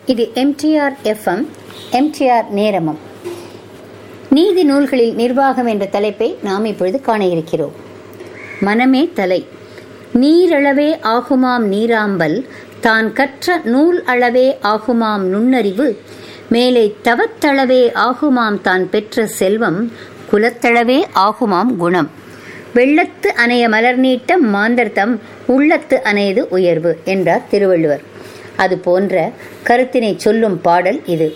இது MTR FM, MTR நேரமும். நீதி நூல்களில் நிர்வாகம் என்ற தலைப்பை நாம் இப்பொழுது காண இருக்கிறோம். மனமே தலை. நீரளவே ஆகுமாம் நீராம்பல், தான் கற்ற நூல் அளவே ஆகுமாம் நுண்ணறிவு, மேலே தவத்தளவே ஆகுமாம் தான் பெற்ற செல்வம், குலத்தளவே ஆகுமாம் குணம். வெள்ளத்து அணைய மலர் நீட்ட மாந்தர்தம் உள்ளத்து அணையது உயர்வு என்றார் திருவள்ளுவர். அது போன்ற கருத்தினை சொல்லும் பாடல் இது.